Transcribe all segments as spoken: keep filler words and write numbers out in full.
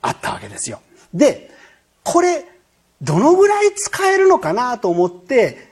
あったわけですよ。で、これ、どのぐらい使えるのかなと思って、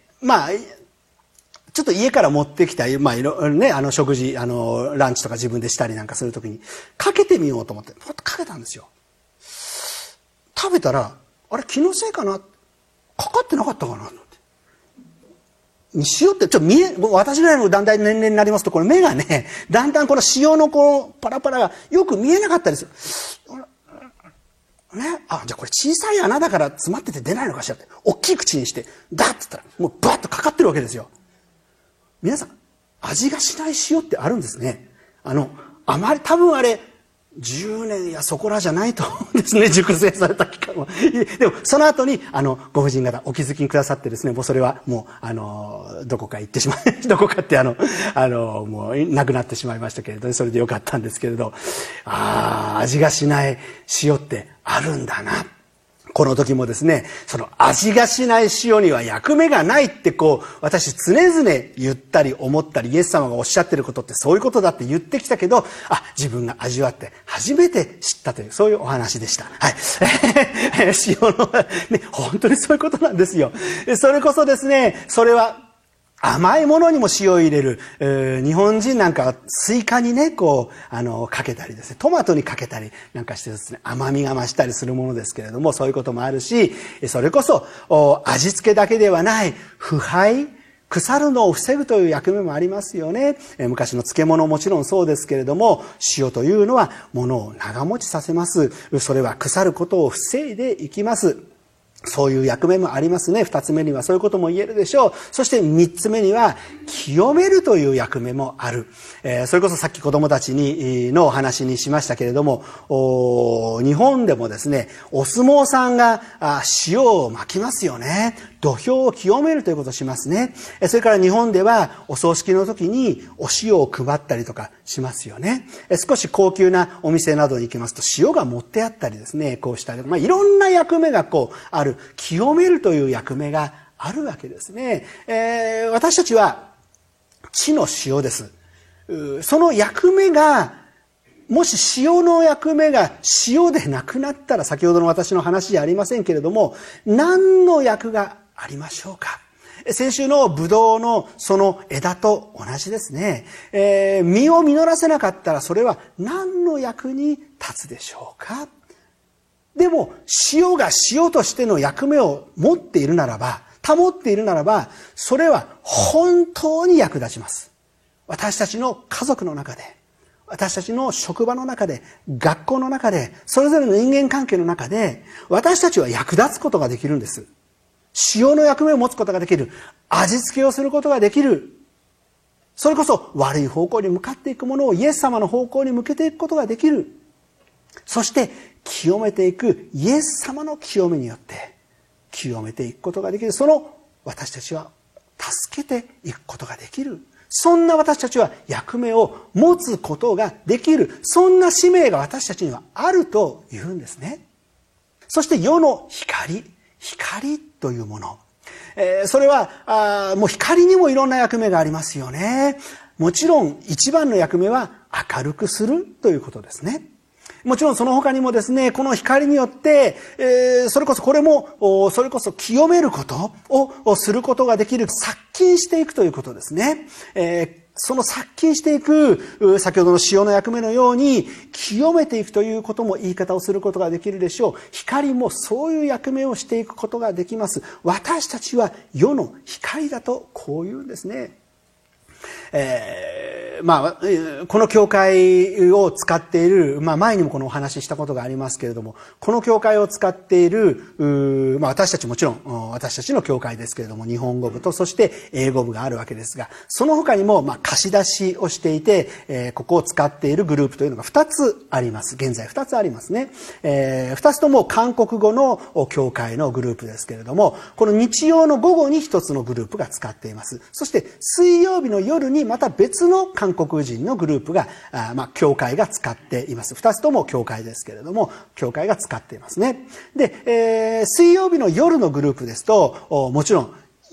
まあ、ちょっと家から持ってきた、まあ、いろ、ね、あの食事、あの、ランチとか自分でしたりなんかするときに、かけてみようと思って、ポッとかけたんですよ。食べたら、あれ、気のせいかな、かかってなかったかなと思って。塩って、ちょっと見え、私ぐらいのだんだん年齢になりますと、これ目がね、だんだんこの塩のこう、パラパラがよく見えなかったりする。ね、あ、じゃあこれ小さい穴だから詰まってて出ないのかしらって、大きい口にして、ダッって言ったら、もうバッとかかってるわけですよ。皆さん、味がしない塩ってあるんですね。あの、あまり、多分あれ、じゅうねんやそこらじゃないと思うんですね、熟成された期間は。でも、その後に、あの、ご婦人方お気づきにくださってですね、もうそれはもう、あの、どこか行ってしまい、どこかってあの、あの、もう、なくなってしまいましたけれど、それでよかったんですけれど、ああ、味がしない塩ってあるんだな。この時もですね、その味がしない塩には役目がないってこう、私常々言ったり思ったり、イエス様がおっしゃってることってそういうことだって言ってきたけど、あ、自分が味わって初めて知ったという、そういうお話でした。はい。塩の、ね、本当にそういうことなんですよ。それこそですね、それは、甘いものにも塩を入れる、えー、日本人なんかはスイカにね、こう、あの、かけたりですね、トマトにかけたりなんかしてですね、甘みが増したりするものですけれども、そういうこともあるし、それこそ、味付けだけではない、腐敗、腐るのを防ぐという役目もありますよね。えー、昔の漬物もちろんそうですけれども、塩というのは物を長持ちさせます。それは腐ることを防いでいきます。そういう役目もありますね。二つ目にはそういうことも言えるでしょう。そして三つ目には清めるという役目もある。えー、それこそさっき子供たちにのお話にしましたけれども、日本でもですね、お相撲さんが塩をまきますよね。土俵を清めるということをしますね。それから日本ではお葬式の時にお塩を配ったりとかしますよね。少し高級なお店などに行きますと塩が持ってあったりですね、こうしたり、まあ、いろんな役目がこうある、清めるという役目があるわけですね。えー、私たちは地の塩です。その役目がもし塩の役目が塩でなくなったら、先ほどの私の話じゃありませんけれども、何の役がありましょうか。先週のブドウのその枝と同じですね。えー、実を実らせなかったらそれは何の役に立つでしょうか。でも塩が塩としての役目を持っているならば、保っているならば、それは本当に役立ちます。私たちの家族の中で、私たちの職場の中で、学校の中で、それぞれの人間関係の中で、私たちは役立つことができるんです。塩の役目を持つことができる。味付けをすることができる。それこそ悪い方向に向かっていくものをイエス様の方向に向けていくことができる。そして清めていくイエス様の清めによって清めていくことができる。その私たちは助けていくことができる。そんな私たちは役目を持つことができる。そんな使命が私たちにはあるというんですね。そして世の光。光というもの。えー、それはあもう光にもいろんな役目がありますよね。もちろん一番の役目は明るくするということですね。もちろんその他にもですね、この光によって、えー、それこそこれも、それこそ清めることをすることができる、殺菌していくということですね。えー、その殺菌していく、先ほどの塩の役目のように、清めていくということも言い方をすることができるでしょう。光もそういう役目をしていくことができます。私たちは世の光だとこう言うんですね。えー、まあ、この教会を使っている、まあ前にもこのお話ししたことがありますけれども、この教会を使っている、まあ私たちもちろん、私たちの教会ですけれども、日本語部とそして英語部があるわけですが、その他にも、まあ貸し出しをしていて、えー、ここを使っているグループというのがふたつあります。現在ふたつありますね。えー、ふたつとも韓国語の教会のグループですけれども、この日曜の午後にひとつのグループが使っています。そして水曜日の夜にまた別の韓国人のグループが、あまあ、教会が使っています。二つとも教会ですけれども、教会が使っていますね。で、えー、水曜日の夜のグループですと、もちろん、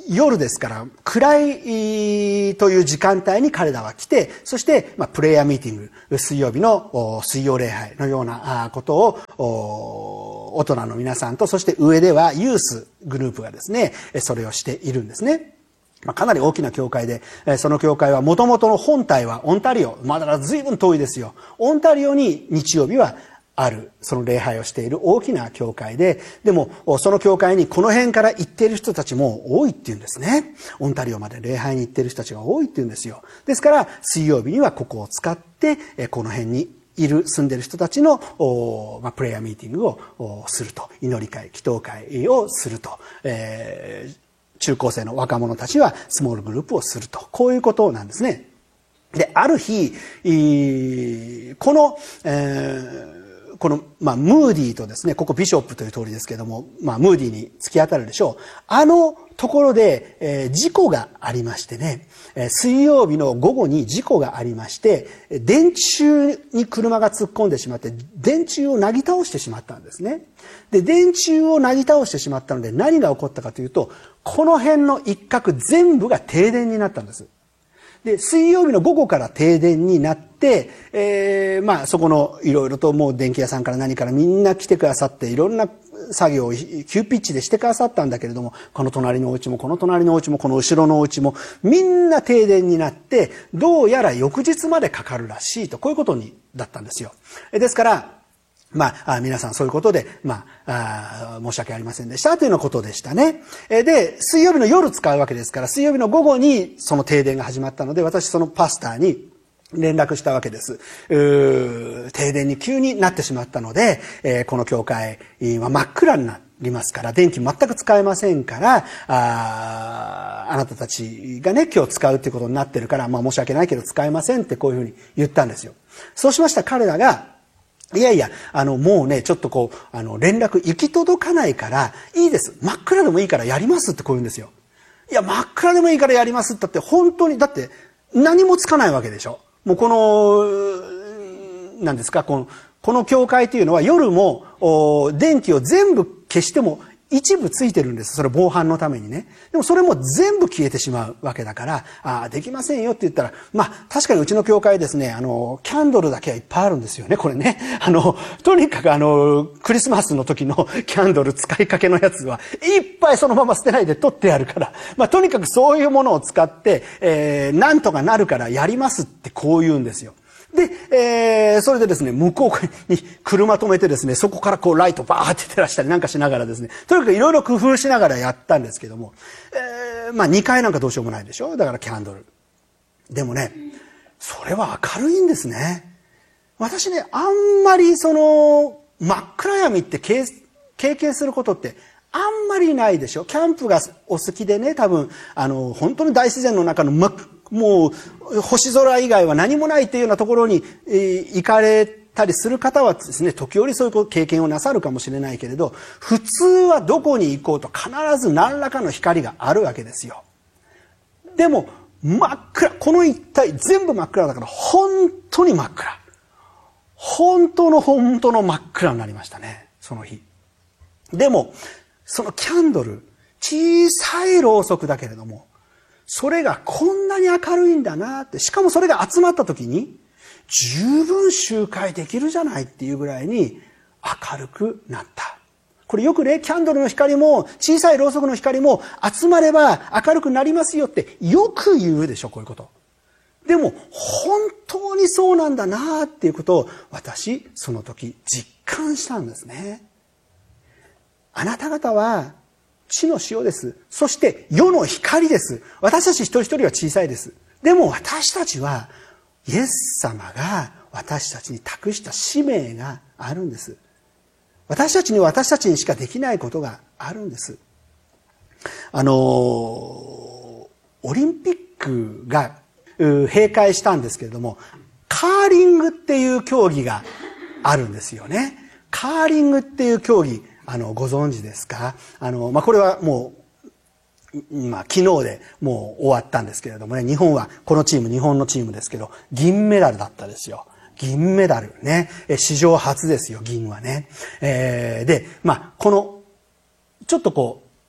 夜ですから暗いという時間帯に彼らは来て、そして、まあ、プレイヤーミーティング、水曜日の水曜礼拝のようなことを大人の皆さんと、そして上ではユースグループがですね、それをしているんですね。まあ、かなり大きな教会で、その教会は元々の本体はオンタリオ、まあだから随分遠いですよ。オンタリオに日曜日はある、その礼拝をしている大きな教会で、でもその教会にこの辺から行っている人たちも多いっていうんですね。オンタリオまで礼拝に行っている人たちが多いっていうんですよ。ですから水曜日にはここを使ってこの辺にいる住んでる人たちの、まあ、プレイヤーミーティングをすると、祈り会、祈祷会をすると、えー中高生の若者たちはスモールグループをすると、こういうことなんですね。で、ある日、この、えー、この、まあ、ムーディーとですね、ここビショップという通りですけれども、まあ、ムーディーに突き当たるでしょう。あのところで、えー、事故がありましてね、水曜日の午後に事故がありまして、電柱に車が突っ込んでしまって、電柱をなぎ倒してしまったんですね。で、電柱をなぎ倒してしまったので何が起こったかというと、この辺の一角全部が停電になったんです。で、水曜日の午後から停電になって、えー、まあそこのいろいろともう電気屋さんから何からみんな来てくださって、いろんな作業を急ピッチでしてくださったんだけれども、この隣のお家もこの隣のお家もこの後ろのお家もみんな停電になって、どうやら翌日までかかるらしいと、こういうことにだったんですよ。ですから、まあ、皆さんそういうことで、まあ、あ申し訳ありませんでしたというようなことでしたね。で、水曜日の夜使うわけですから、水曜日の午後にその停電が始まったので、私そのパスターに連絡したわけです。停電に急になってしまったので、えー、この教会は真っ暗になりますから、電気全く使えませんから、あ, あなたたちがね、今日使うっていうことになってるから、まあ申し訳ないけど使えませんってこういうふうに言ったんですよ。そうしましたら彼らが、いやいや、あの、もうね、ちょっとこう、あの、連絡行き届かないから、いいです。真っ暗でもいいからやりますってこう言うんですよ。いや、真っ暗でもいいからやりますってだって本当に、だって何もつかないわけでしょ。もうこの、何ですか、この、この教会というのは夜も電気を全部消しても一部ついてるんです。それ防犯のためにね。でもそれも全部消えてしまうわけだから、ああ、できませんよって言ったら、まあ確かにうちの教会ですね、あの、キャンドルだけはいっぱいあるんですよね、これね。あの、とにかくあの、クリスマスの時のキャンドル使いかけのやつはいっぱいそのまま捨てないで取ってあるから、まあとにかくそういうものを使って、えー、なんとかなるからやりますってこう言うんですよ。で、えー、それでですね、向こうに車止めてですね、そこからこうライトバーって照らしたりなんかしながらですね、とにかくいろいろ工夫しながらやったんですけども、えー、まあにかいなんかどうしようもないでしょ。だからキャンドル。でもね、それは明るいんですね。私ね、あんまりその、真っ暗闇って経験することってあんまりないでしょ。キャンプがお好きでね、多分、あの、本当に大自然の中の真っもう星空以外は何もないっていうようなところに、えー、行かれたりする方はですね、時折そういう経験をなさるかもしれないけれど、普通はどこに行こうと必ず何らかの光があるわけですよ。でも真っ暗、この一帯全部真っ暗だから本当に真っ暗。本当の本当の真っ暗になりましたね、その日。でもそのキャンドル、小さいろうそくだけれども、それがこんなに明るいんだなって、しかもそれが集まった時に十分集会できるじゃないっていうぐらいに明るくなった。これよくね、キャンドルの光も小さいろうそくの光も集まれば明るくなりますよってよく言うでしょ、こういうこと。でも本当にそうなんだなっていうことを私その時実感したんですね。あなた方は地の塩です。そして世の光です。私たち一人一人は小さいです。でも私たちはイエス様が私たちに託した使命があるんです。私たちに私たちにしかできないことがあるんです。あのオリンピックが閉会したんですけれども、カーリングっていう競技があるんですよね。カーリングっていう競技、あのご存知ですか？あの、まあ、これはもう、まあ、昨日でもう終わったんですけれどもね、日本はこのチーム、日本のチームですけど銀メダルだったですよ。銀メダルね、史上初ですよ、銀はね。えー、で、まあ、このちょっとこ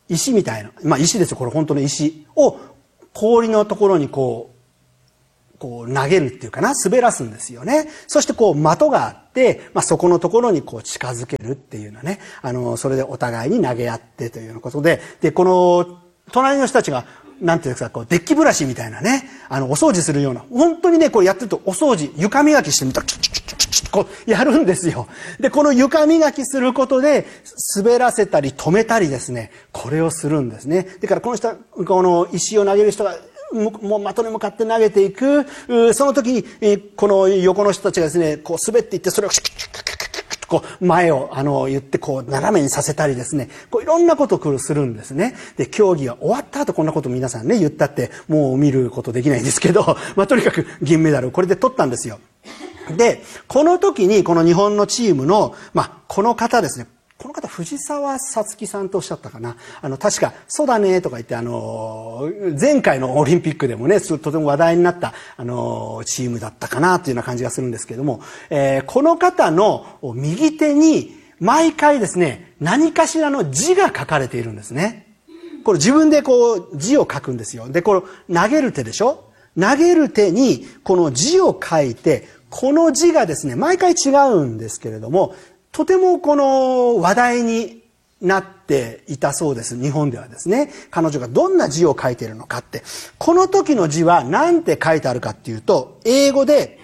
石みたいな、まあ石ですよ、これ本当の石を氷のところにこう、こう投げるっていうかな、滑らすんですよね。そしてこう的があって、まあそこのところにこう近づけるっていうようなね、あの、それでお互いに投げ合ってというようなことで、で、この隣の人たちが、なんていうんですか、こう、デッキブラシみたいなね、あの、お掃除するような、本当にね、こうやってるとお掃除、床磨きしてみたら、チュチュチュチュチュこう、やるんですよ。で、この床磨きすることで、滑らせたり止めたりですね、これをするんですね。だからこの人、この石を投げる人が、もう的に向かって投げていく、その時に、この横の人たちがですね、こう滑っていって、それをシュキュキュキュキュキュキュこう前をあの言ってこう斜めにさせたりですね、こういろんなことをするんですね。で、競技が終わった後こんなこと皆さんね言ったってもう見ることできないんですけど、まあとにかく銀メダルをこれで取ったんですよ。で、この時にこの日本のチームの、まあこの方ですね、この方、藤沢さつきさんとおっしゃったかな。あの、確か、そうだね、とか言って、あの、前回のオリンピックでもね、とても話題になった、あの、チームだったかな、というような感じがするんですけれども、えー、この方の右手に、毎回ですね、何かしらの字が書かれているんですね。これ自分でこう、字を書くんですよ。で、これ、投げる手でしょ？投げる手に、この字を書いて、この字がですね、毎回違うんですけれども、とてもこの話題になっていたそうです。日本ではですね。彼女がどんな字を書いているのかって。この時の字は何て書いてあるかっていうと、英語で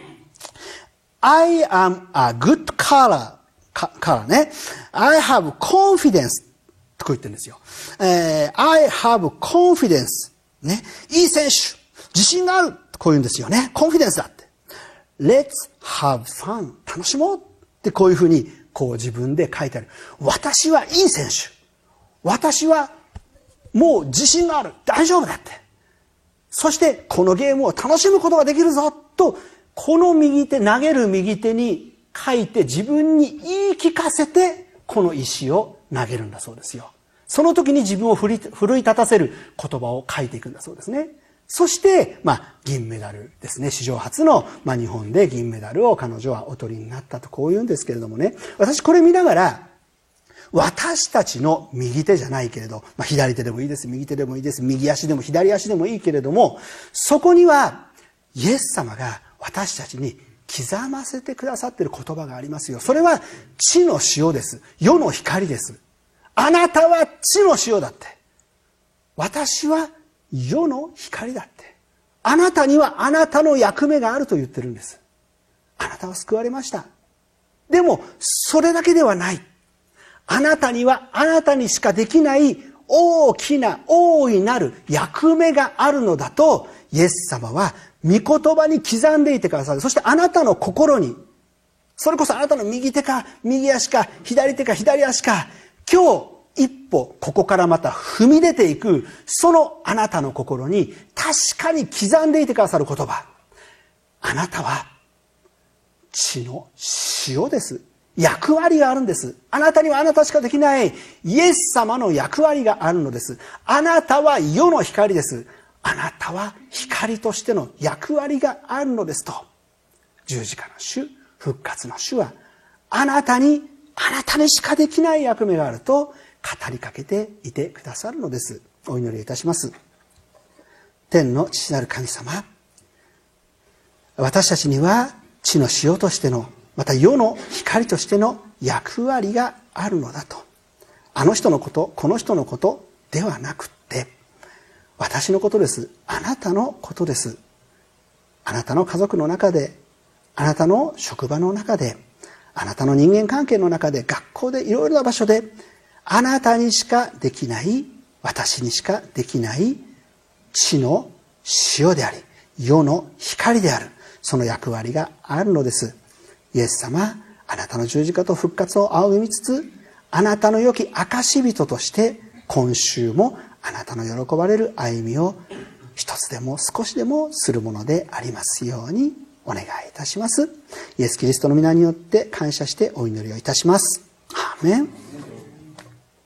I am a good color, color ね。I have confidence とこう言ってるんですよ。えー、I have confidence ね。いい選手。自信がある。こう言うんですよね。コンフィデンスだって。Let's have fun. 楽しもうってこういうふうにこう自分で書いてある。私はいい選手。私はもう自信がある。大丈夫だって。そしてこのゲームを楽しむことができるぞと、この右手、投げる右手に書いて自分に言い聞かせてこの石を投げるんだそうですよ。その時に自分を奮い立たせる言葉を書いていくんだそうですね。そして、まあ、銀メダルですね。史上初の、まあ、日本で銀メダルを彼女はお取りになったと、こう言うんですけれどもね。私これ見ながら、私たちの右手じゃないけれど、まあ、左手でもいいです。右手でもいいです。右足でも左足でもいいけれども、そこには、イエス様が私たちに刻ませてくださっている言葉がありますよ。それは、地の塩です。世の光です。あなたは地の塩だって。私は、世の光だって。あなたにはあなたの役目があると言ってるんです。あなたは救われました。でも、それだけではない。あなたにはあなたにしかできない大きな大いなる役目があるのだと、イエス様は御言葉に刻んでいてくださる。そしてあなたの心に、それこそあなたの右手か右足か左手か左足か、今日、一歩ここからまた踏み出ていくそのあなたの心に確かに刻んでいてくださる言葉。あなたは地の塩です。役割があるんです。あなたにはあなたしかできないイエス様の役割があるのです。あなたは世の光です。あなたは光としての役割があるのですと。十字架の主、復活の主はあなたにあなたにしかできない役目があると語りかけていてくださるのです。お祈りいたします。天の父なる神様、私たちには地の塩としての、また世の光としての役割があるのだと。あの人のこと、この人のことではなくって、私のことです。あなたのことです。あなたの家族の中で、あなたの職場の中で、あなたの人間関係の中で、学校でいろいろな場所で、あなたにしかできない、私にしかできない地の塩であり、世の光である、その役割があるのです。イエス様、あなたの十字架と復活を仰ぎ見つつ、あなたの良き証人として、今週もあなたの喜ばれる歩みを一つでも少しでもするものでありますようにお願いいたします。イエス・キリストの皆によって感謝してお祈りをいたします。アーメン。